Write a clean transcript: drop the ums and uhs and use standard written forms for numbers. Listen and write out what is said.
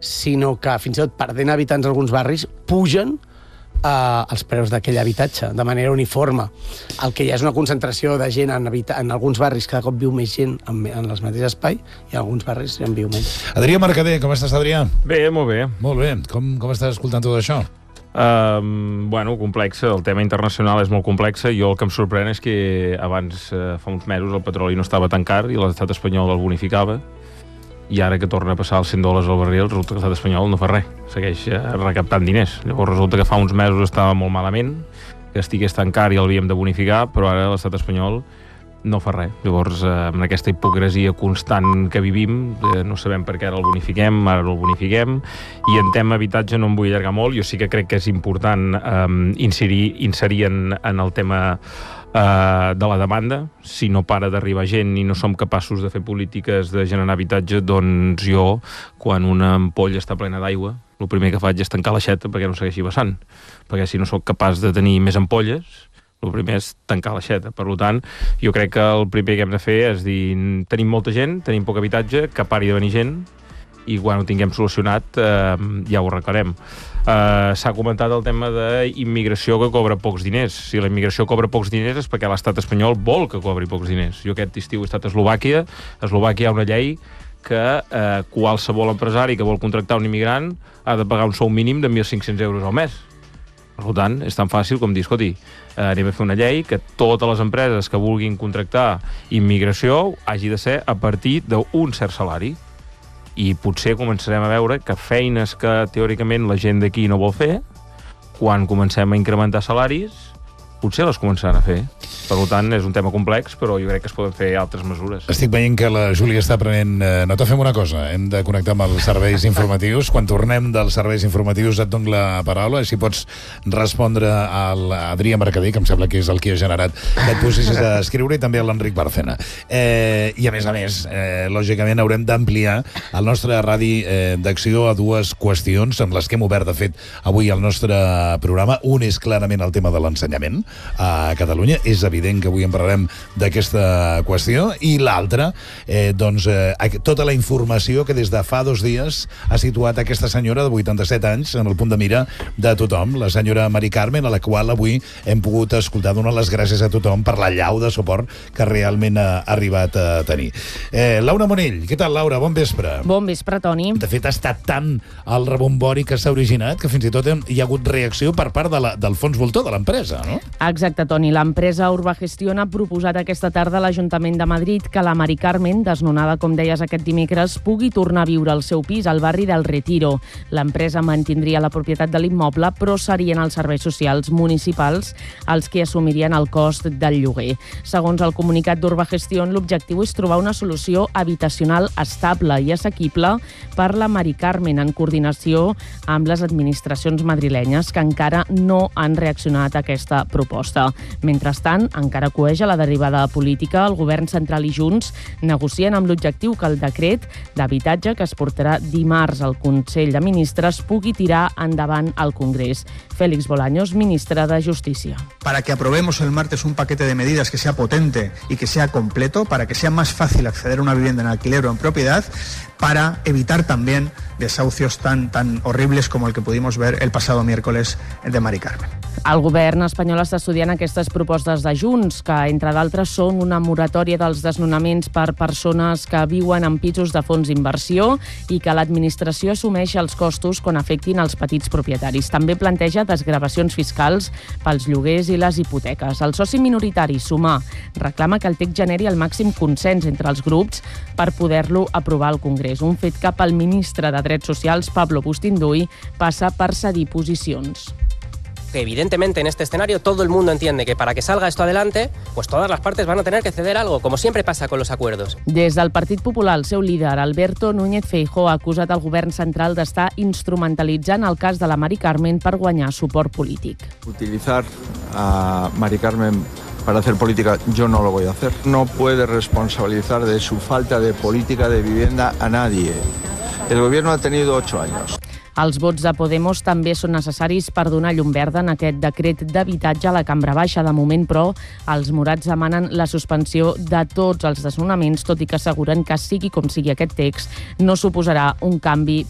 sinó que fins i tot perdent habitants d'alguns barris pugen els preus d'aquell habitatge de manera uniforme. El que ja és una concentració de gent en alguns barris, cada cop viu més gent en el mateix espai, i en alguns barris ja en viu menys. Adrià Mercader, com estàs, Adrià? Bé, molt bé. Molt bé. Com estàs escoltant tot això? Bueno, complexa. El tema internacional és molt complex. Jo el que em sorprèn és que abans, fa uns mesos, el petroli no estava tan car i l'estat espanyol el bonificava, i ara que torna a passar els $100 al barril, resulta que l'estat espanyol no fa res, segueix recaptant diners. Llavors resulta que fa uns mesos estava molt malament, que estigués tan car i el havíem de bonificar, però ara l'estat espanyol no fa res. Llavors, amb aquesta hipocresia constant que vivim, no sabem per què ara el bonifiquem, ara no el bonifiquem, i en tema habitatge no em vull allargar molt. Jo sí que crec que és important inserir en el tema de la demanda. Si no para d'arribar gent i no som capaços de fer polítiques de generar habitatge, doncs jo, quan una ampolla està plena d'aigua, el primer que faig és tancar l'aixeta perquè no segueixi vessant, perquè si no sóc capaç de tenir més ampolles, el primer és tancar l'aixeta. Per tant, jo crec que el primer que hem de fer és dir, tenim molta gent, tenim poc habitatge, que pari de venir gent, i quan ho tinguem solucionat ja ho arreglarem. S'ha comentat el tema d'immigració que cobra pocs diners. Si la immigració cobra pocs diners és perquè l'estat espanyol vol que cobri pocs diners. Jo aquest estiu he estat a Eslovàquia. A Eslovàquia hi ha una llei que qualsevol empresari que vol contractar un immigrant ha de pagar un sou mínim de 1.500 euros al mes. Per tant, és tan fàcil com dir, escolti, anem a fer una llei que totes les empreses que vulguin contractar immigració hagi de ser a partir d'un cert salari. I potser començarem a veure que feines que teòricament la gent d'aquí no vol fer, quan comencem a incrementar salaris, potser les començaran a fer. Per tant, és un tema complex, però jo crec que es poden fer altres mesures. Estic veient que la Júlia està prenent nota. Fem una cosa, hem de connectar amb els serveis informatius. Quan tornem dels serveis informatius et dono la paraula, si pots respondre a l'Adrià Mercader, que em sembla que és el que ha generat que et posis a escriure, i també a l'Enric Bárcena. I a més, lògicament haurem d'ampliar el nostre radi d'acció a dues qüestions amb les que hem obert, de fet, avui el nostre programa. Un és clarament el tema de l'ensenyament a Catalunya. És evident que avui en parlarem d'aquesta qüestió, i l'altra, tota la informació que des de fa 2 dies ha situat aquesta senyora de 87 anys en el punt de mira de tothom, la senyora Mari Carmen, a la qual avui hem pogut escoltar, donar les gràcies a tothom per la llau de suport que realment ha arribat a tenir. Laura Monell, què tal, Laura? Bon vespre. Bon vespre, Toni. De fet, ha estat tant el rebombori que s'ha originat que fins i tot hi ha hagut reacció per part del fons voltor de l'empresa, no? Exacte, Toni. L'empresa Urbagestión ha proposat aquesta tarda a l'Ajuntament de Madrid que la Mari Carmen, desnonada, com deies, aquest dimecres, pugui tornar a viure al seu pis al barri del Retiro. L'empresa mantindria la propietat de l'immoble, però serien els serveis socials municipals els que assumirien el cost del lloguer. Segons el comunicat d'Urbagestión, l'objectiu és trobar una solució habitacional estable i assequible per la Mari Carmen, en coordinació amb les administracions madrilenyes, que encara no han reaccionat a aquesta proposta. Mentrestant, encara coeja la derivada política, el govern central i Junts negocien amb l'objectiu que el decret d'habitatge que es portarà dimarts al Consell de Ministres pugui tirar endavant al Congrés. Félix Bolaños, ministre de Justícia. Para que aprobemos el martes un paquete de medidas que sea potente y que sea completo, para que sea más fácil acceder a una vivienda en alquiler o en propiedad, para evitar también desahucios tan horribles como el que pudimos ver el pasado miércoles de Mari Carmen. El govern espanyol està estudiant aquestes propostes de Junts, que, entre d'altres, són una moratòria dels desnonaments per persones que viuen en pisos de fons d'inversió i que l'administració assumeix els costos quan afectin els petits propietaris. També planteja desgravacions fiscals pels lloguers i les hipoteques. El soci minoritari, Sumar, reclama que el text generi el màxim consens entre els grups per poder-lo aprovar al Congrés. Un fet que pel ministre de Drets Socials, Pablo Bustinduy, passa per cedir posicions. Evidentemente, en este escenario todo el mundo entiende que para que salga esto adelante, pues todas las partes van a tener que ceder algo, como siempre pasa con los acuerdos. Des del Partit Popular, el seu líder, Alberto Núñez Feijóo, ha acusat el govern central d'estar instrumentalitzant el cas de la Mari Carmen per guanyar suport polític. Utilizar a Mari Carmen para hacer política, yo no lo voy a hacer. No puede responsabilizar de su falta de política de vivienda a nadie. El gobierno ha tenido 8 años. Els vots de Podemos també són necessaris per donar llum verda en aquest decret d'habitatge a la Cambra Baixa. De moment, però, els morats demanen la suspensió de tots els desnonaments, tot i que asseguren que sigui com sigui aquest text, no suposarà un canvi